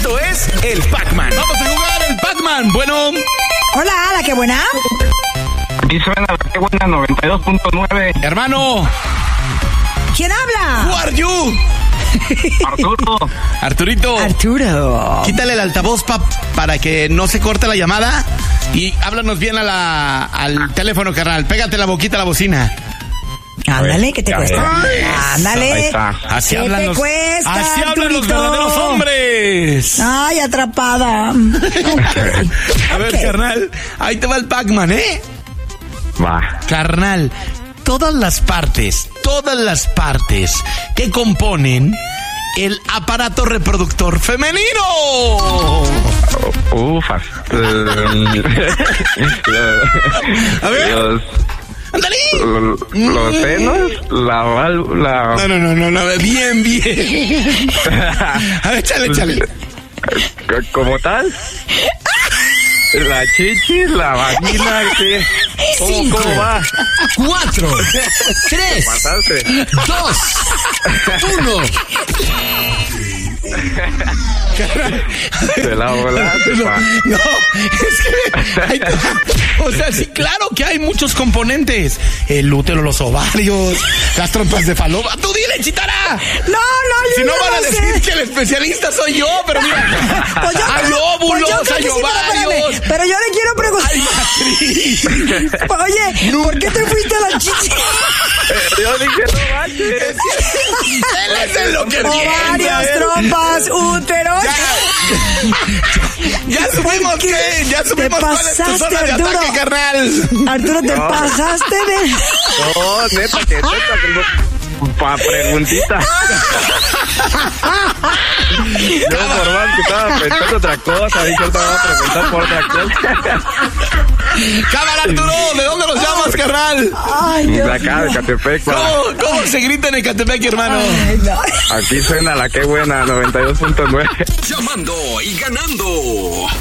Esto es el Pac-Man. Vamos a jugar el Pac-Man. Bueno. Hola, la que buena. Aquí suena la que buena 92.9. Hermano. ¿Quién habla? Who are you? Arturo. Arturito. Arturo. Quítale el altavoz, para que no se corte la llamada. Y háblanos bien al teléfono, carnal. Pégate la boquita a la bocina. Ándale, ¿qué te cuesta? Ándale. Ahí está. Así ¿Qué hablan te los, cuesta, así hablan los Arturito? verdaderos hombres. Ay, atrapada. Okay. A ver, Ok. carnal, ahí te va el Pac-Man, ¿eh? Va. Carnal, todas las partes que componen el aparato reproductor femenino. Ufas. A ver. ¡Ándale! Los senos, la válvula. No, bien. A ver, échale. ¿Como tal? La chichi, la vagina, ¿qué? ¿Cómo va? 4, 3, Pasaste. 2, 1. Te la volaste, pa. No, es que o sea, sí, claro que hay muchos componentes. El útero, los ovarios, las trompas de falopio. ¡Tú dile, Chitara! No, yo Si no ya van a lo decir sé. que el especialista soy yo, pero mira, Pues yo hay creo- óvulos, pues yo creo hay que sí, ovarios, pero yo le quiero preguntar. hay matriz. Oye, ¿por qué te fuiste a la chichi? Yo dije, no manches. Él es en lo que entiende, a Ovarios, ver. trompas, útero. Ya subimos ¿Por qué? ya subimos Te cuál es tu pasaste, zona de Arturo. ataque, carnal. Arturo, te pasaste de... No, neta, que no. Pa' preguntita. Yo por más que estaba pensando otra cosa, dije, ahorita voy a preguntar por otra cosa. Cámara, Arturo, ¿de dónde nos llamas, carnal? Ay, De Dios acá, de Catepec, pa. ¿Cómo se grita en Ecatepec, hermano? Ay, no. Aquí suena la que buena 92.9. Llamando y ganando.